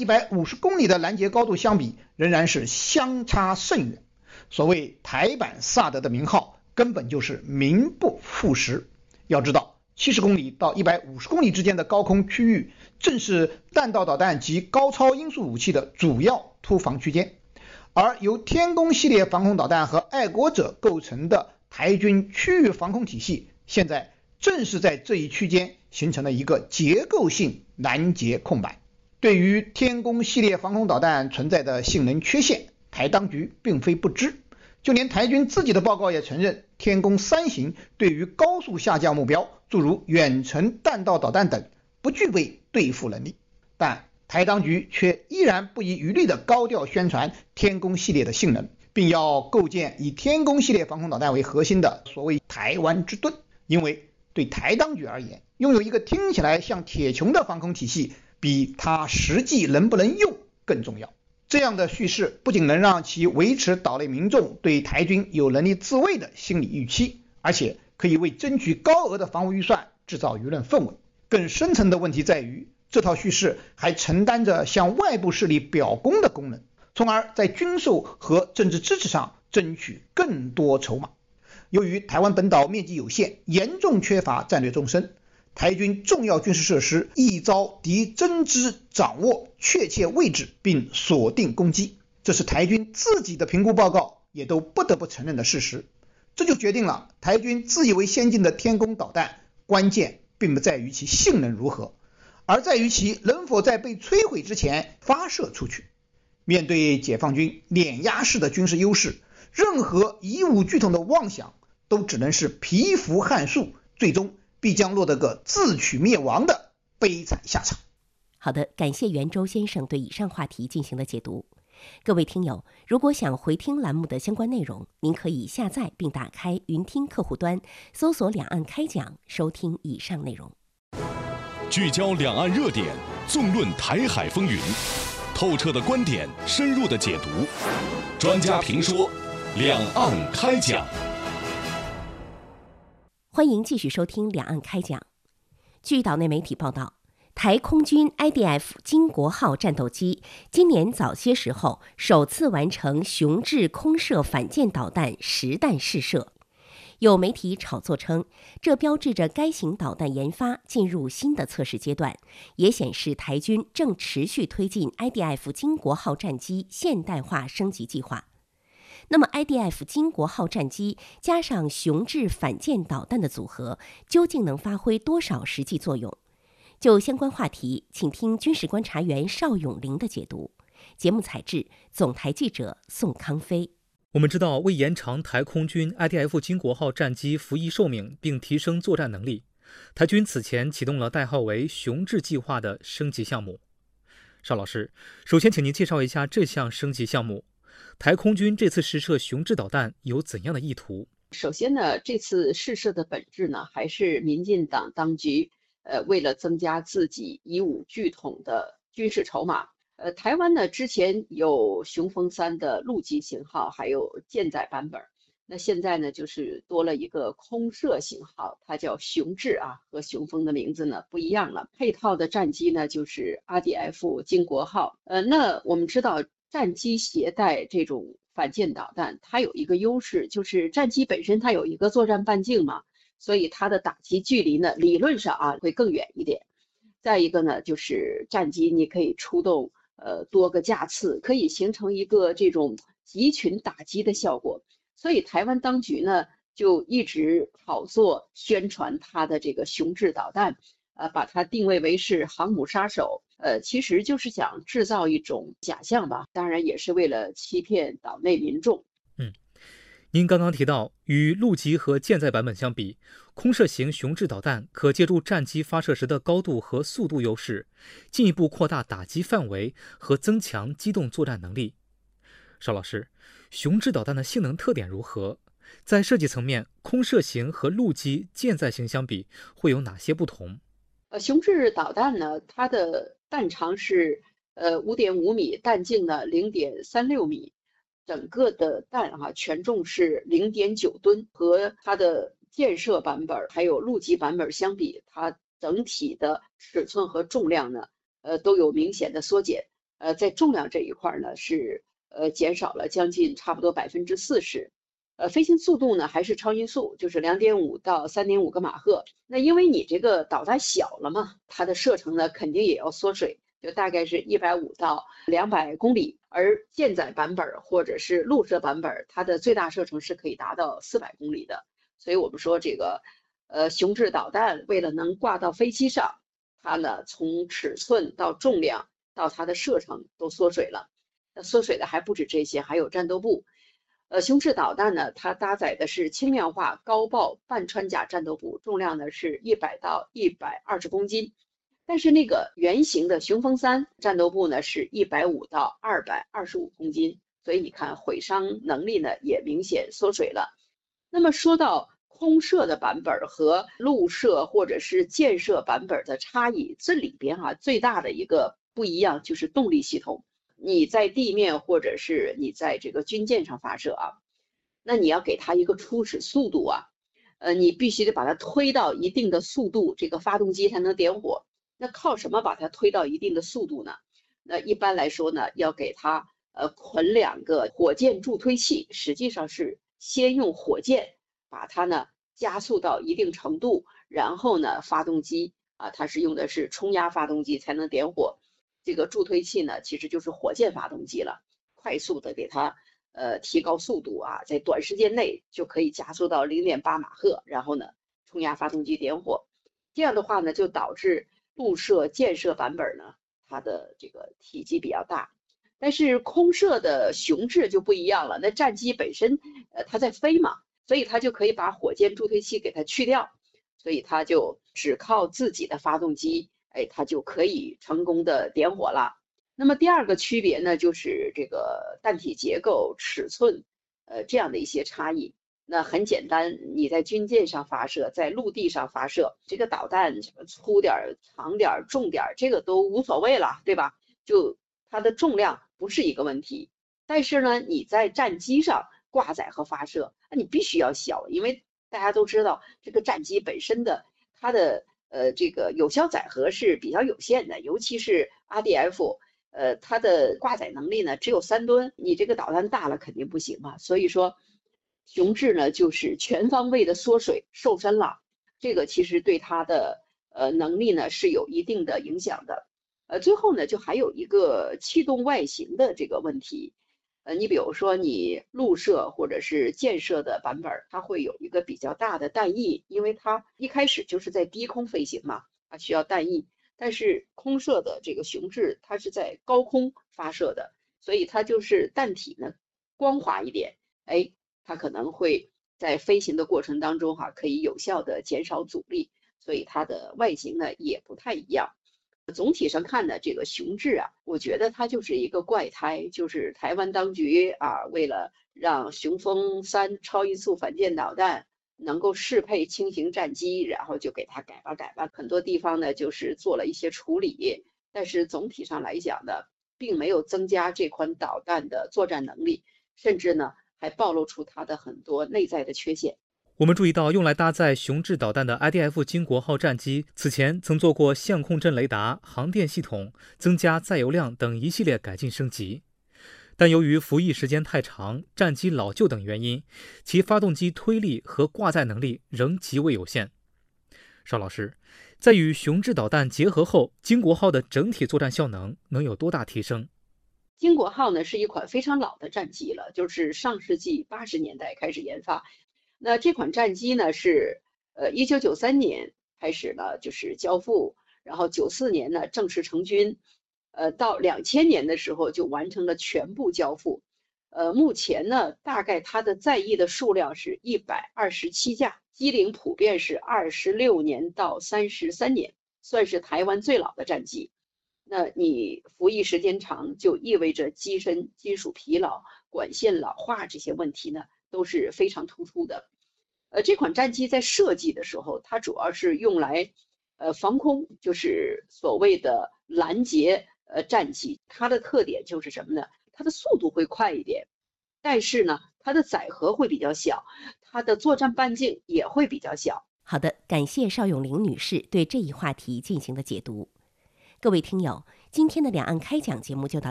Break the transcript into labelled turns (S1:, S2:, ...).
S1: 150公里的拦截高度相比，仍然是相差甚远。所谓台版萨德的名号，根本就是名不副实。要知道，70公里到150公里之间的高空区域，正是弹道导弹及高超音速武器的主要突防区间。而由天宫系列防空导弹和爱国者构成的台军区域防空体系，现在正是在这一区间形成了一个结构性拦截空白。对于天宫系列防空导弹存在的性能缺陷，台当局并非不知，就连台军自己的报告也承认，天宫3型对于高速下降目标，诸如远程弹道导弹等，不具备对付能力。但台当局却依然不遗余力地高调宣传天宫系列的性能，并要构建以天宫系列防空导弹为核心的所谓台湾之盾。因为对台当局而言，拥有一个听起来像铁穹的防空体系，比它实际能不能用更重要。这样的叙事不仅能让其维持岛内民众对台军有能力自卫的心理预期，而且可以为争取高额的防务预算制造舆论氛围。更深层的问题在于，这套叙事还承担着向外部势力表功的功能，从而在军售和政治支持上争取更多筹码。由于台湾本岛面积有限，严重缺乏战略纵深，台军重要军事设施易遭敌真知掌握确切位置并锁定攻击，这是台军自己的评估报告也都不得不承认的事实。这就决定了台军自以为先进的天宫导弹，关键并不在于其性能如何，而在于其能否在被摧毁之前发射出去。面对解放军碾压式的军事优势，任何以武拒统的妄想都只能是蚍蜉撼树，最终必将落得个自取灭亡的悲惨下场。
S2: 好的，感谢袁周先生对以上话题进行的解读。各位听友，如果想回听栏目的相关内容，您可以下载并打开云听客户端，搜索两岸开讲，收听以上内容。
S3: 聚焦两岸热点，纵论台海风云，透彻的观点，深入的解读，专家评说，两岸开讲。
S2: 欢迎继续收听两岸开讲。据岛内媒体报道，台空军 IDF 经国号战斗机今年早些时候首次完成雄峙空射反舰导弹实弹试射。有媒体炒作称，这标志着该型导弹研发进入新的测试阶段，也显示台军正持续推进 IDF 经国号战机现代化升级计划。那么 IDF 经国号战机加上雄峙反舰导弹的组合，究竟能发挥多少实际作用？就相关话题，请听军事观察员邵永林的解读。节目采制总台记者宋康飞。
S4: 我们知道，为延长台空军 IDF 经国号战机服役寿命并提升作战能力，台军此前启动了代号为雄峙计划的升级项目。邵老师，首先请您介绍一下这项升级项目。台空军这次试射雄峙导弹有怎样的意图？
S5: 首先呢，这次试射的本质呢，还是民进党当局为了增加自己以武拒统的军事筹码。台湾呢之前有雄风3的陆基型号，还有舰载版本。那现在呢，就是多了一个空射型号，它叫雄峙啊，和雄风的名字呢不一样了。配套的战机呢就是 IDF 经国号。那我们知道，战机携带这种反舰导弹，它有一个优势，就是战机本身它有一个作战半径嘛，所以它的打击距离呢，理论上啊会更远一点。再一个呢，就是战机你可以出动多个架次，可以形成一个这种集群打击的效果。所以台湾当局呢就一直炒作宣传它的这个雄峙导弹，把它定位为是航母杀手，其实就是想制造一种假象吧，当然也是为了欺骗岛内民众。
S4: 您刚刚提到，与陆基和舰载版本相比，空射型雄峙导弹可借助战机发射时的高度和速度优势，进一步扩大打击范围和增强机动作战能力。邵老师，雄峙导弹的性能特点如何？在设计层面，空射型和陆基、舰载型相比，会有哪些不同？
S5: 雄峙导弹呢，它的弹长是5.5米，弹径呢0.36米。整个的弹全重是0.9吨，和它的舰射版本还有陆基版本相比，它整体的尺寸和重量呢，都有明显的缩减。 在重量这一块呢是减少了将近差不多40%。飞行速度呢还是超音速，就是2.5到3.5个马赫。那因为你这个导弹小了嘛，它的射程呢肯定也要缩水，就大概是150到200公里。而舰载版本或者是陆射版本，它的最大射程是可以达到400公里的。所以我们说这个雄质导弹为了能挂到飞机上，它呢从尺寸到重量到它的射程都缩水了。那缩水的还不止这些，还有战斗部。雄质导弹呢，它搭载的是轻量化高爆半穿甲战斗部，重量呢是100到120公斤。但是那个原型的雄风3战斗部呢是150到225公斤，所以你看毁伤能力呢也明显缩水了。那么说到空射的版本和陆射或者是舰射版本的差异，这里边最大的一个不一样就是动力系统。你在地面或者是你在这个军舰上发射那你要给它一个初始速度你必须得把它推到一定的速度，这个发动机才能点火。那靠什么把它推到一定的速度呢？那一般来说呢，要给它捆2个火箭助推器，实际上是先用火箭把它呢加速到一定程度，然后呢发动机它是用的是冲压发动机才能点火。这个助推器呢其实就是火箭发动机了，快速的给它提高速度在短时间内就可以加速到0.8马赫，然后呢冲压发动机点火。这样的话呢就导致陆射舰射版本呢它的这个体积比较大。但是空射的雄质就不一样了，那战机本身它在飞嘛，所以它就可以把火箭助推器给它去掉，所以它就只靠自己的发动机它就可以成功的点火了。那么第二个区别呢，就是这个弹体结构、尺寸，这样的一些差异。那很简单，你在军舰上发射，在陆地上发射，这个导弹什么粗点、长点、重点，这个都无所谓了，对吧？就它的重量不是一个问题。但是呢，你在战机上挂载和发射，你必须要小，因为大家都知道，这个战机本身的它的这个有效载荷是比较有限的，尤其是 RDF， 它的挂载能力呢只有3吨，你这个导弹大了肯定不行嘛。所以说，雄质呢就是全方位的缩水瘦身了，这个其实对它的能力呢是有一定的影响的。最后呢就还有一个气动外形的这个问题。你比如说你陆射或者是舰射的版本，它会有一个比较大的弹翼，因为它一开始就是在低空飞行嘛，它需要弹翼。但是空射的这个雄质它是在高空发射的，所以它就是弹体呢光滑一点，它可能会在飞行的过程当中可以有效的减少阻力，所以它的外形呢也不太一样。总体上看呢，这个雄质我觉得它就是一个怪胎，就是台湾当局为了让雄风3超音速反舰导弹能够适配轻型战机，然后就给它改吧，很多地方呢就是做了一些处理，但是总体上来讲呢，并没有增加这款导弹的作战能力，甚至呢还暴露出它的很多内在的缺陷。
S4: 我们注意到，用来搭载雄质导弹的 IDF 金国号战机，此前曾做过相控阵雷达、航电系统、增加载油量等一系列改进升级。但由于服役时间太长、战机老旧等原因，其发动机推力和挂载能力仍极为有限。邵老师，在与雄质导弹结合后，金国号的整体作战效能能有多大提升？
S5: 金国号呢是一款非常老的战机了，就是上世纪80年代开始研发。那这款战机呢是1993年开始呢就是交付，然后94年呢正式成军，到2000年的时候就完成了全部交付。目前呢大概它的在役的数量是127架，机龄普遍是26年到33年，算是台湾最老的战机。那你服役时间长，就意味着机身金属疲劳、管线老化这些问题呢都是非常突出的。这款战机在设计的时候，它主要是用来防空，就是所谓的拦截战机。它的特点就是什么呢？它的速度会快一点，但是呢它的载荷会比较小，它的作战半径也会比较小。
S2: 好的，感谢邵永玲女士对这一话题进行的解读。各位听友，今天的两岸开讲节目就到